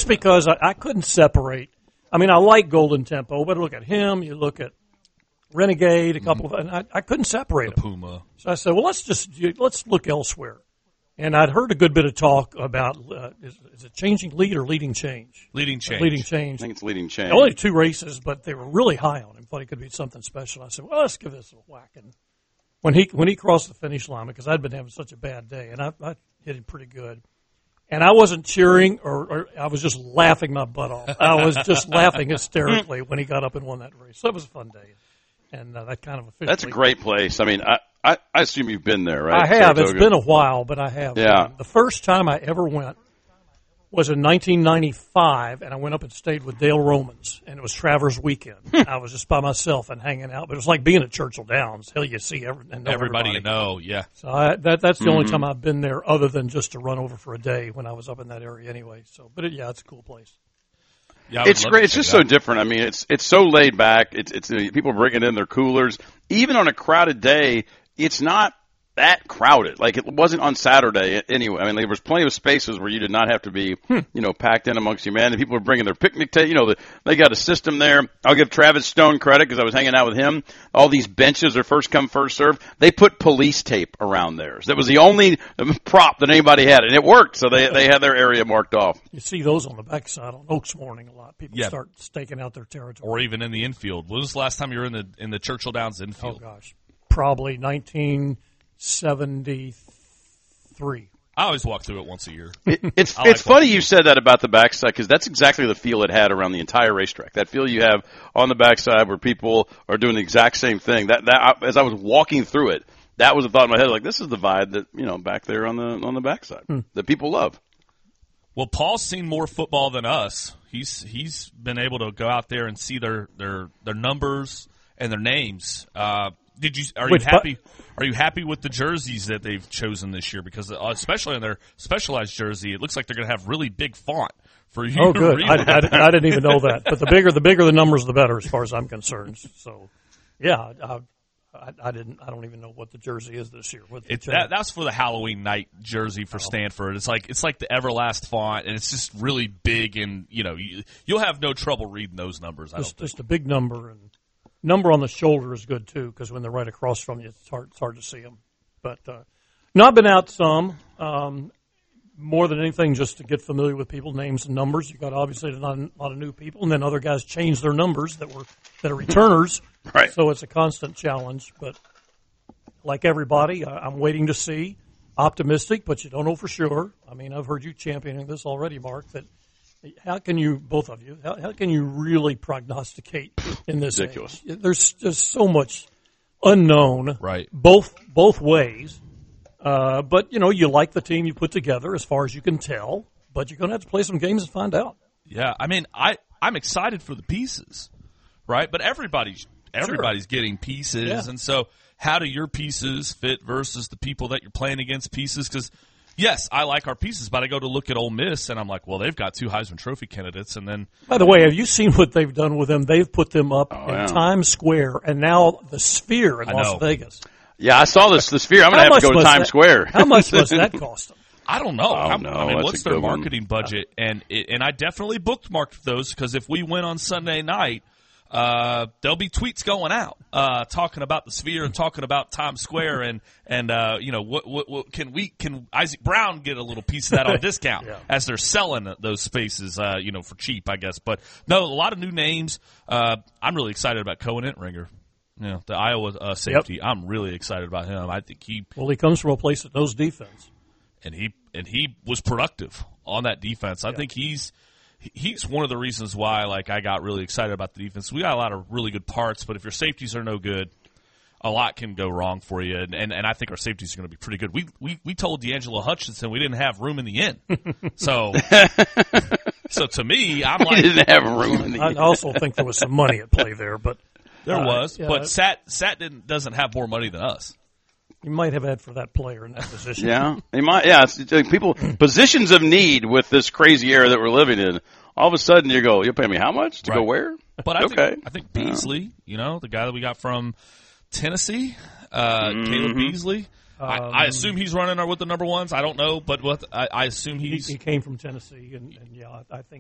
Just because I couldn't separate. I mean, I like Golden Tempo, but look at him. You look at Renegade, a couple of, and I couldn't separate them. Puma. So I said, well, let's look elsewhere. And I'd heard a good bit of talk about is it changing lead or leading change? Leading change. Leading change. I think it's leading change. Only 2 races, but they were really high on him. Thought he could be something special. I said, well, let's give this a whack. And when he crossed the finish line, because I'd been having such a bad day, and I hit him pretty good. And I wasn't cheering, or I was just laughing my butt off. I was just laughing hysterically when he got up and won that race. So it was a fun day. And that kind of officially. That's a great place. I mean, I assume you've been there, right? I have. Saratoga. It's been a while, but I have. Yeah. The first time I ever went was in 1995, and I went up and stayed with Dale Romans, and it was Travers weekend. I was just by myself and hanging out, but it was like being at Churchill Downs. Hell, you see Everybody you know, yeah. So that's the only time I've been there, other than just to run over for a day when I was up in that area anyway. So, but it's a cool place. Yeah, It's great. It's just so different. I mean, it's so laid back. It's people bringing in their coolers. Even on a crowded day, it's not that crowded. Like it wasn't on Saturday anyway. I mean, there was plenty of spaces where you did not have to be, packed in amongst humanity. People were bringing their picnic table. They got a system there. I'll give Travis Stone credit because I was hanging out with him. All these benches are first come, first serve. They put police tape around theirs. That was the only prop that anybody had, and it worked. So they had their area marked off. You see those on the backside on Oaks Morning a lot. People start staking out their territory. Or even in the infield. When was the last time you were in the Churchill Downs infield? Oh gosh, probably 1973. I always walk through it once a year. It's funny you said that about the backside because that's exactly the feel it had around the entire racetrack. That feel you have on the backside where people are doing the exact same thing. That as I was walking through it, that was a thought in my head. Like this is the vibe that back there on the backside that people love. Well, Paul's seen more football than us. He's been able to go out there and see their numbers and their names. Are you happy? Are you happy with the jerseys that they've chosen this year? Because especially on their specialized jersey, it looks like they're going to have really big font for you. Oh, good. To read. I didn't even know that. But the bigger the numbers, the better, as far as I'm concerned. So, yeah, I don't even know what the jersey is this year. That's for the Halloween night jersey for Stanford. It's like the Everlast font, and it's just really big, and you'll have no trouble reading those numbers. Just a big number, and number on the shoulder is good too, because when they're right across from you, it's hard to see them. But no, I've been out some. More than anything, just to get familiar with people, names and numbers. You got obviously a lot of new people, and then other guys change their numbers that are returners. Right. So it's a constant challenge. But like everybody, I'm waiting to see. Optimistic, but you don't know for sure. I mean, I've heard you championing this already, Mark. That how can you, both of you, how can you really prognosticate in this? Ridiculous. Age? There's just so much unknown. Right. Both ways. But, you like the team you put together as far as you can tell, but you're going to have to play some games and find out. Yeah, I mean, I'm excited for the pieces, right? But everybody's getting pieces, and so how do your pieces fit versus the people that you're playing against pieces? Because, yes, I like our pieces, but I go to look at Ole Miss, and I'm like, well, they've got 2 Heisman Trophy candidates, and then... By the way, have you seen what they've done with them? They've put them up in Times Square, and now the Sphere in Las Vegas. Yeah, I saw the Sphere. I'm going to have to go to Times Square. How much must that cost them? I don't know. I mean, that's what's their marketing budget? And I definitely bookmarked those because if we win on Sunday night, there'll be tweets going out talking about the Sphere and talking about Times Square and what can Isaac Brown get a little piece of that on discount as they're selling those spaces for cheap, I guess. But no, a lot of new names. I'm really excited about Cohen Entringer. The Iowa safety. Yep. I'm really excited about him. I think he comes from a place that knows defense, and he was productive on that defense. I think he's one of the reasons why I got really excited about the defense. We got a lot of really good parts, but if your safeties are no good, a lot can go wrong for you. And I think our safeties are going to be pretty good. We told D'Angelo Hutchinson we didn't have room in the inn, so. So to me, I'm like, we didn't have room in the inn. I also think there was some money at play there, but. There was, but Sat doesn't have more money than us. You might have had for that player in that position. Yeah, he might. Yeah, it's people positions of need with this crazy era that we're living in. All of a sudden, you'll pay me how much to go where? But I think Beasley, the guy that we got from Tennessee, Caleb Beasley. I assume he's running with the number ones. I don't know, but I assume he came from Tennessee, and I